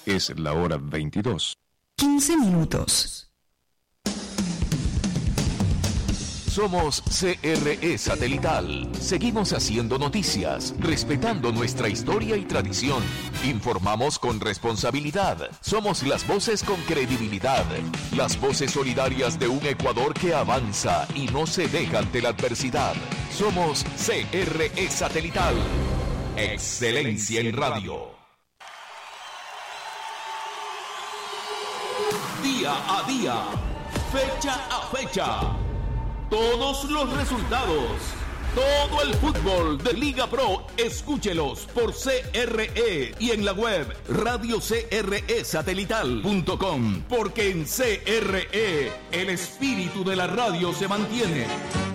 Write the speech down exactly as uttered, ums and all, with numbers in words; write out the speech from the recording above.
Es la hora veintidós. quince minutos. Somos C R E Satelital. Seguimos haciendo noticias, respetando nuestra historia y tradición. Informamos con responsabilidad. Somos las voces con credibilidad. Las voces solidarias de un Ecuador que avanza y no se deja ante la adversidad. Somos C R E Satelital. Excelencia en radio. Día a día, fecha a fecha. Todos los resultados, todo el fútbol de Liga Pro, escúchelos por C R E y en la web radio c r e satelital punto com, porque en C R E el espíritu de la radio se mantiene.